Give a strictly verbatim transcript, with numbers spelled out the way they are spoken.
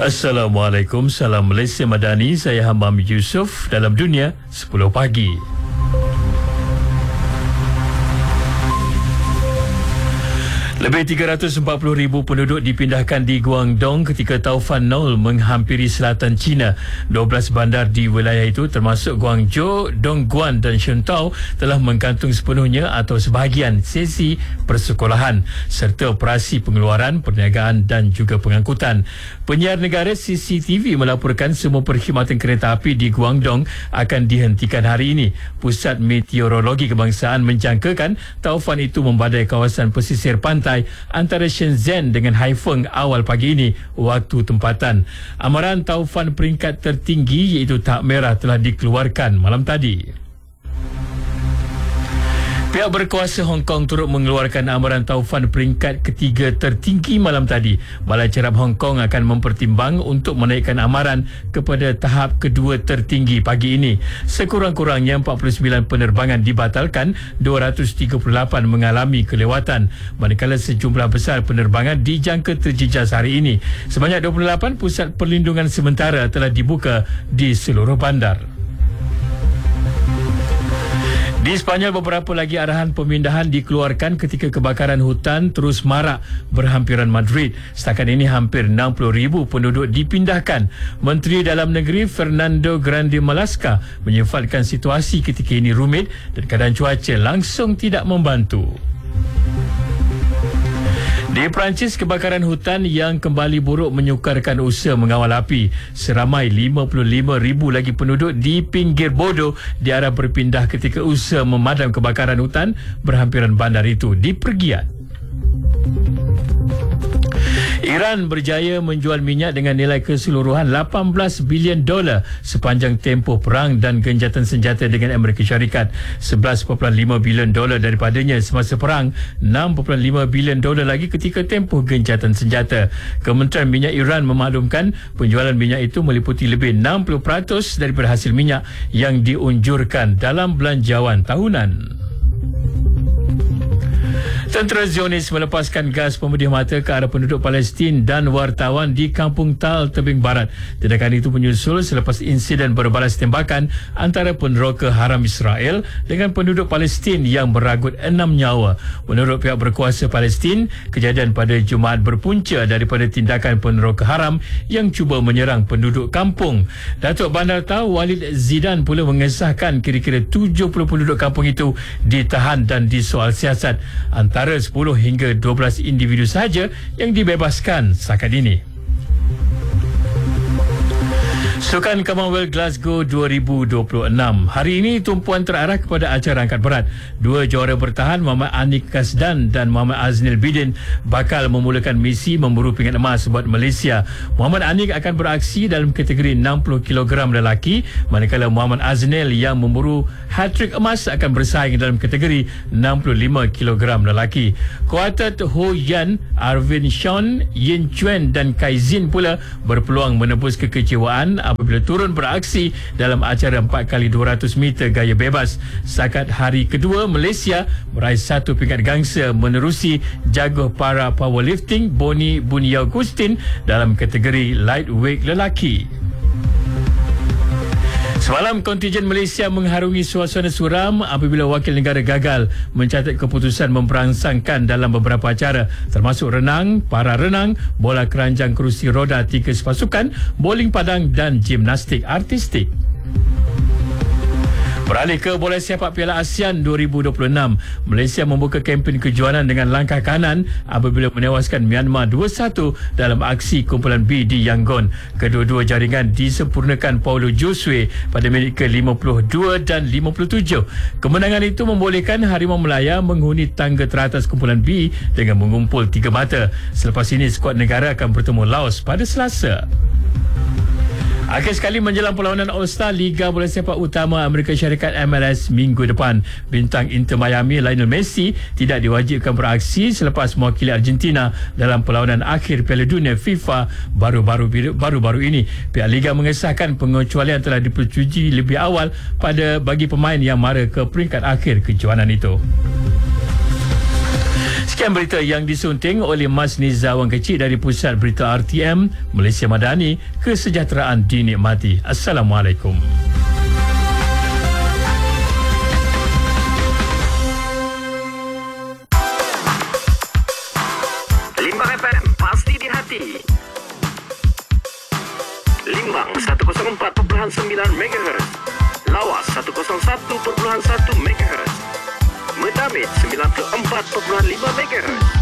Assalamualaikum, salam Malaysia Madani. Saya Hamam Yusof dalam Dunia sepuluh pagi. Lebih tiga ratus empat puluh ribu penduduk dipindahkan di Guangdong ketika taufan Nol menghampiri selatan China. dua belas bandar di wilayah itu termasuk Guangzhou, Dongguan dan Shentao telah menggantung sepenuhnya atau sebahagian sesi persekolahan serta operasi pengeluaran, perniagaan dan juga pengangkutan. Penyiar negara C C T V melaporkan semua perkhidmatan kereta api di Guangdong akan dihentikan hari ini. Pusat Meteorologi Kebangsaan menjangkakan taufan itu membadai kawasan pesisir pantai antara Shenzhen dengan Haifeng awal pagi ini waktu tempatan. Amaran taufan peringkat tertinggi iaitu tak merah telah dikeluarkan malam tadi. Pihak berkuasa Hong Kong turut mengeluarkan amaran taufan peringkat ketiga tertinggi malam tadi. Balai Cerap Hong Kong akan mempertimbang untuk menaikkan amaran kepada tahap kedua tertinggi pagi ini. Sekurang-kurangnya empat puluh sembilan penerbangan dibatalkan, dua ratus tiga puluh lapan mengalami kelewatan, manakala sejumlah besar penerbangan dijangka terjejas hari ini. Sebanyak dua puluh lapan pusat perlindungan sementara telah dibuka di seluruh bandar. Di Sepanyol, beberapa lagi arahan pemindahan dikeluarkan ketika kebakaran hutan terus marak berhampiran Madrid. Setakat ini hampir enam puluh ribu penduduk dipindahkan. Menteri Dalam Negeri Fernando Grande Marlaska menyifatkan situasi ketika ini rumit dan keadaan cuaca langsung tidak membantu. Di Perancis, kebakaran hutan yang kembali buruk menyukarkan usaha mengawal api. Seramai lima puluh lima ribu lagi penduduk di pinggir Bordeaux diarah berpindah ketika usaha memadam kebakaran hutan berhampiran bandar itu dipergiat. Iran berjaya menjual minyak dengan nilai keseluruhan lapan belas bilion dolar sepanjang tempoh perang dan genjatan senjata dengan Amerika Syarikat. sebelas perpuluhan lima bilion dolar daripadanya semasa perang, enam perpuluhan lima bilion dolar lagi ketika tempoh genjatan senjata. Kementerian Minyak Iran memaklumkan penjualan minyak itu meliputi lebih enam puluh peratus daripada hasil minyak yang diunjurkan dalam belanjawan tahunan. Tentera Zionis melepaskan gas pemedih mata ke arah penduduk Palestin dan wartawan di Kampung Tal, Tebing Barat. Tindakan itu menyusul selepas insiden berbalas tembakan antara peneroka haram Israel dengan penduduk Palestin yang beragut enam nyawa. Menurut pihak berkuasa Palestin, kejadian pada Jumaat berpunca daripada tindakan peneroka haram yang cuba menyerang penduduk kampung. Datuk Bandar Tau Walid Zidan pula mengesahkan kira-kira tujuh puluh penduduk kampung itu ditahan dan disoal siasat. Antara Antara sepuluh hingga dua belas individu sahaja yang dibebaskan setakat ini. Sukan Commonwealth Glasgow dua ribu dua puluh enam. Hari ini tumpuan terarah kepada acara angkat berat. Dua juara bertahan Muhammad Anik Kasdan dan Muhammad Aznil Bidin bakal memulakan misi memburu pingat emas buat Malaysia. Muhammad Anik akan beraksi dalam kategori enam puluh kilogram lelaki, manakala Muhammad Aznil yang memburu hat-trick emas akan bersaing dalam kategori enam puluh lima kilogram lelaki. Kuartet Ho Yan, Arvin Sean, Yin Chuen dan Kai Zin pula berpeluang menebus kekecewaan apabila turun beraksi dalam acara empat kali dua ratus meter gaya bebas. Setakat hari kedua, Malaysia meraih satu peringkat gangsa menerusi jaguh para powerlifting Boni Buniau Gustin dalam kategori lightweight lelaki. Semalam, kontingen Malaysia mengharungi suasana suram apabila wakil negara gagal mencatat keputusan memperangsangkan dalam beberapa acara termasuk renang, para renang, bola keranjang kerusi roda tiga sepasukan, bowling padang dan gimnastik artistik. Beralih ke bola sepak Piala ASEAN dua ribu dua puluh enam, Malaysia membuka kempen kejuanan dengan langkah kanan apabila menewaskan Myanmar dua satu dalam aksi kumpulan B di Yangon. Kedua-dua jaringan disempurnakan Paulo Josue pada minit ke lima puluh dua dan lima puluh tujuh. Kemenangan itu membolehkan Harimau Melaya menghuni tangga teratas kumpulan B dengan mengumpul tiga mata. Selepas ini, skuad negara akan bertemu Laos pada Selasa. Akhir sekali, menjelang perlawanan All-Star Liga Bola Sepak Utama Amerika Syarikat M L S minggu depan, bintang Inter Miami Lionel Messi tidak diwajibkan beraksi selepas mewakili Argentina dalam perlawanan akhir Piala Dunia FIFA baru-baru baru-baru ini. Pihak Liga mengesahkan pengecualian telah dipersetujui lebih awal pada bagi pemain yang mara ke peringkat akhir kejohanan itu. Sekian berita yang disunting oleh Mas Nizam Kecil dari Pusat Berita R T M Malaysia Madani. Kesejahteraan dinikmati. Assalamualaikum. Limbang F M, pasti di hati. Limbang seratus empat perpuluhan sembilan megahertz, Lawas seratus satu perpuluhan satu megahertz, Medamit sembilan puluh empat perpuluhan lima megahertz.